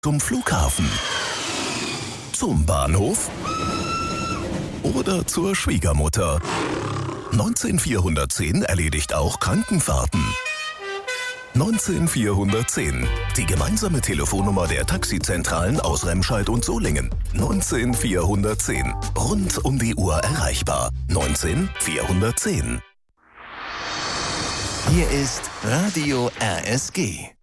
Zum Flughafen, zum Bahnhof oder zur Schwiegermutter. 19410 erledigt auch Krankenfahrten. 19410, die gemeinsame Telefonnummer der Taxizentralen aus Remscheid und Solingen. 19410, rund um die Uhr erreichbar. 19410. Hier ist Radio RSG.